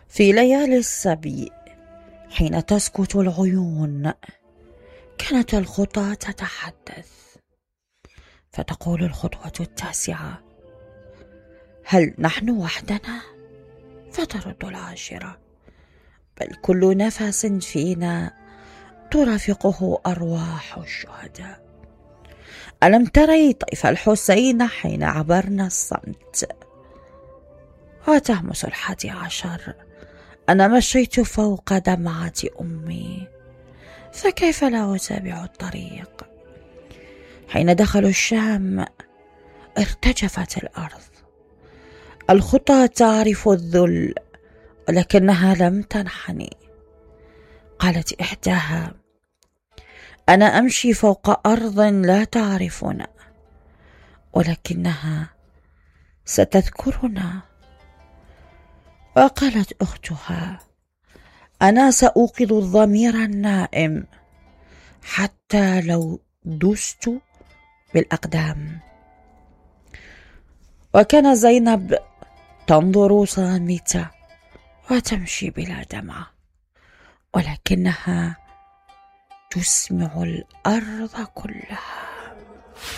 في ليالي الصبي حين تسكت العيون كانت الخطى تتحدث، فتقول الخطوة التاسعة: هل نحن وحدنا؟ فترد العاشرة: بل كل نفس فينا ترافقه أرواح الشهداء. ألم تري طيف الحسين حين عبرنا الصمت؟ وتهمس 11: أنا مشيت فوق دمعة أمي، فكيف لا أتابع الطريق؟ حين دخلوا الشام ارتجفت الأرض. الخطى تعرف الذل ولكنها لم تنحني. قالت إحداها: أنا أمشي فوق أرض لا تعرفنا، ولكنها ستذكرنا. وقالت أختها: أنا سأوقظ الضمير النائم حتى لو دست بالأقدام. وكان زينب تنظر صامتة وتمشي بلا دمعة، ولكنها تسمع الأرض كلها.